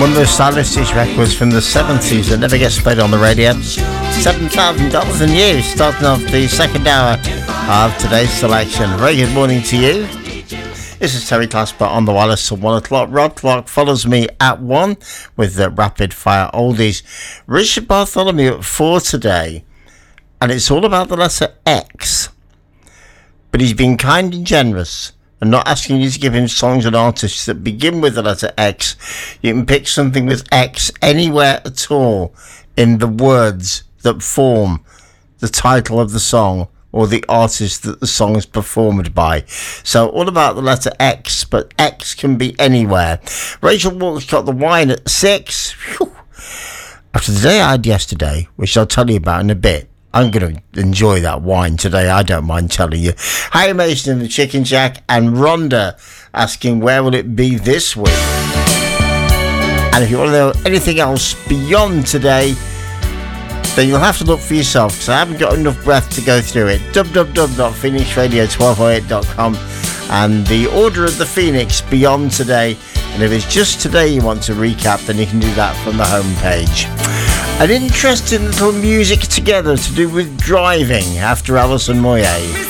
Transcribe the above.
One of those stylistish records from the 70s that never gets played on the radio. $7,000 a year, starting off the second hour of today's selection. Very good morning to you. This is Terry Clasper on the wireless till 1 o'clock. Rob Clark follows me at 1 with the rapid fire oldies. Richard Bartholomew at 4 today. And it's all about the letter X. But he's been kind and generous and not asking you to give him songs and artists that begin with the letter X. You can pick something with X anywhere at all in the words that form the title of the song or the artist that the song is performed by. So all about the letter X, but X can be anywhere. Rachel Walk's got the wine at 6. Whew. After the day I had yesterday, which I'll tell you about in a bit, I'm going to enjoy that wine today, I don't mind telling you. Harry Mason in the Chicken Shack, and Rhonda asking where will it be this week. And if you want to know anything else beyond today, then you'll have to look for yourself, because I haven't got enough breath to go through it. www.phoenixradio1208.com and the Order of the Phoenix beyond today. And if it's just today you want to recap, then you can do that from the homepage. An interesting little music together to do with driving after Alison Moyet.